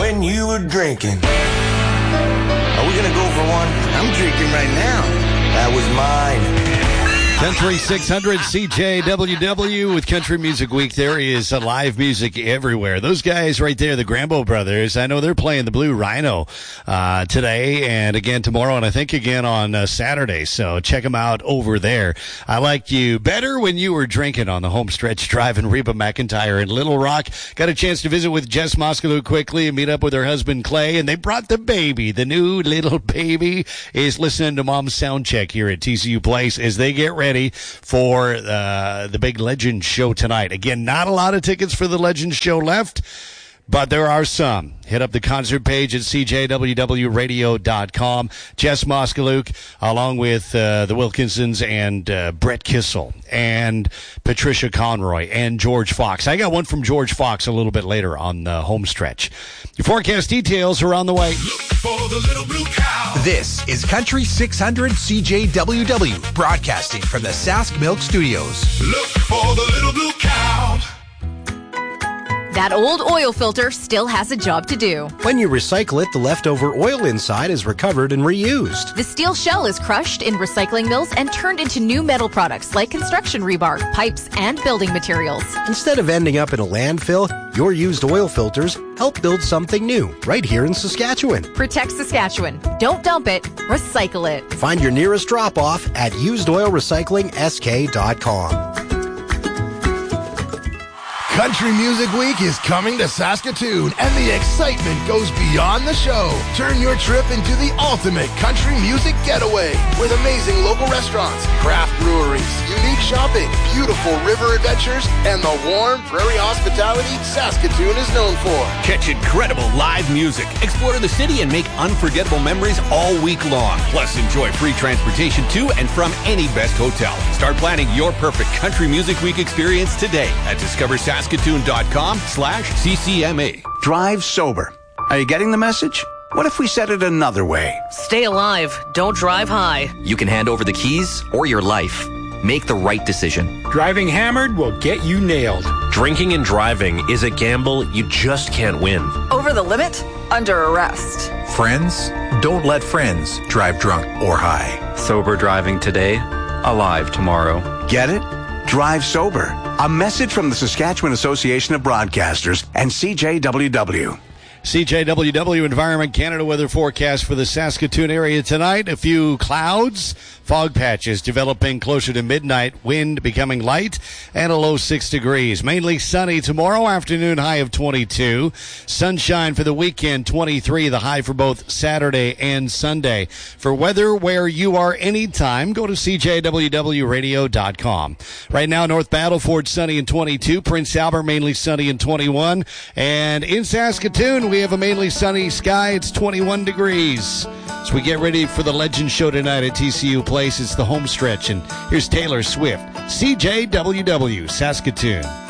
when you were drinking. Are we going to go for one? I'm drinking right now. That was mine. Country 600 CJWW with Country Music Week. There is live music everywhere. Those guys right there, the Grambo Brothers, I know they're playing the Blue Rhino today and again tomorrow, and I think again on Saturday. So check them out over there. I Like You Better When You Were Drinking on the home stretch drive in Reba McEntire in Little Rock. Got a chance to visit with Jess Moskalew quickly and meet up with her husband Clay, and they brought the baby. The new little baby is listening to Mom's sound check here at TCU Place as they get ready for the big Legends show tonight. Again, not a lot of tickets for the Legends show left, but there are some. Hit up the concert page at cjwwradio.com. Jess Moskalew, along with the Wilkinsons and Brett Kissel and Patricia Conroy and George Fox. I got one from George Fox a little bit later on the home stretch. Your forecast details are on the way. Look for the little blue cow. This is Country 600 CJWW, broadcasting from the Sask Milk Studios. Look for the little blue cow. That old oil filter still has a job to do. When you recycle it, the leftover oil inside is recovered and reused. The steel shell is crushed in recycling mills and turned into new metal products like construction rebar, pipes, and building materials. Instead of ending up in a landfill, your used oil filters help build something new right here in Saskatchewan. Protect Saskatchewan. Don't dump it. Recycle it. Find your nearest drop-off at usedoilrecyclingsk.com. Country Music Week is coming to Saskatoon, and the excitement goes beyond the show. Turn your trip into the ultimate country music getaway with amazing local restaurants, craft breweries, unique shopping, beautiful river adventures, and the warm prairie hospitality Saskatoon is known for. Catch incredible live music, explore the city, and make unforgettable memories all week long. Plus, enjoy free transportation to and from any best hotel. Start planning your perfect Country Music Week experience today at discoversaskatoon.com/CCMA. Drive sober. Are you getting the message? What if we said it another way? Stay alive. Don't drive high. You can hand over the keys or your life. Make the right decision. Driving hammered will get you nailed. Drinking and driving is a gamble you just can't win. Over the limit? Under arrest. Friends, don't let friends drive drunk or high. Sober driving today, alive tomorrow. Get it? Drive sober. A message from the Saskatchewan Association of Broadcasters and CJWW. CJWW Environment Canada weather forecast for the Saskatoon area tonight. A few clouds, fog patches developing closer to midnight, wind becoming light, and a low 6 degrees. Mainly sunny tomorrow afternoon, high of 22. Sunshine for the weekend, 23, the high for both Saturday and Sunday. For weather where you are anytime, go to CJWWradio.com. Right now, North Battleford sunny and 22. Prince Albert mainly sunny and 21. And in Saskatoon, we have a mainly sunny sky. It's 21 degrees. As we get ready for the Legends show tonight at TCU Place, it's the home stretch. And here's Taylor Swift, CJWW, Saskatoon.